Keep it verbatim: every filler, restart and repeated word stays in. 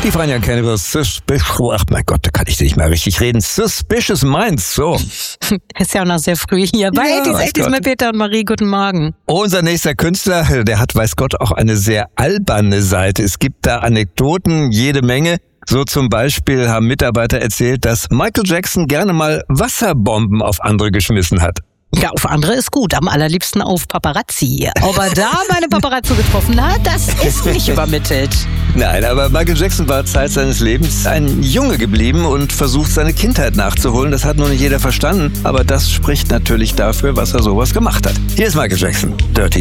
Die Franja Cannibals, Suspicious, ach mein Gott, da kann ich nicht mal richtig reden. Suspicious Minds, so. Ist ja auch noch sehr früh hier bei Ja, eighties, weiß eighties Gott. mit Peter und Marie. Guten Morgen. Unser nächster Künstler, der hat, weiß Gott, auch eine sehr alberne Seite. Es gibt da Anekdoten, jede Menge. So zum Beispiel haben Mitarbeiter erzählt, dass Michael Jackson gerne mal Wasserbomben auf andere geschmissen hat. Ja, auf andere ist gut, am allerliebsten auf Paparazzi. Ob er da meine Paparazzi getroffen hat, das ist nicht übermittelt. Nein, aber Michael Jackson war Zeit seines Lebens ein Junge geblieben und versucht, seine Kindheit nachzuholen. Das hat nur nicht jeder verstanden, aber das spricht natürlich dafür, was er sowas gemacht hat. Hier ist Michael Jackson, Dirty